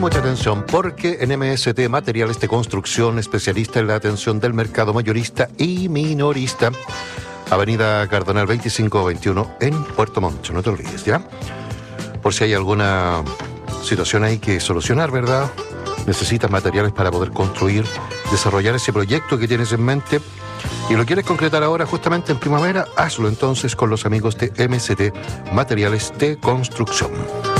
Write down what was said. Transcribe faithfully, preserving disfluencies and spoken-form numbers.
mucha atención, porque en M S T Materiales de Construcción, especialista en la atención del mercado mayorista y minorista, Avenida Cardenal veinticinco veintiuno en Puerto Montt, no te olvides, ¿ya? Por si hay alguna situación ahí que solucionar, ¿verdad? Necesitas materiales para poder construir, desarrollar ese proyecto que tienes en mente y lo quieres concretar ahora justamente en primavera, hazlo entonces con los amigos de M S T Materiales de Construcción.